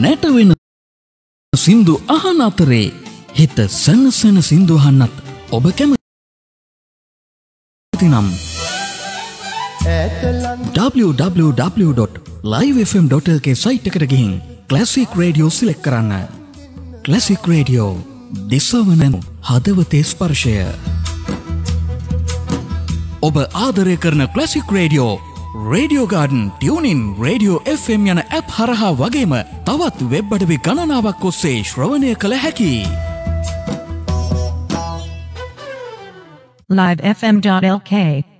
නැටවෙන සින්දු අහන අතරේ හිත සනසන සින්දු අහන්නත් ඔබ කැමති නම් www.livefm.lk සයිට් එකට ගිහින් ක්ලාසික් රේඩියෝ සිලෙක්ට් කරන්න. ක්ලාසික් රේඩියෝ දිසවන හදවතේ ස්පර්ශය. ඔබ ආදරය කරන classic radio radio garden, tuning, radio FM යන ඇප් හරහා වගේම තවත් වෙබ් අඩවි ගණනාවක් ඔස්සේ ශ්‍රවණය කළ හැකියි. livefm.lk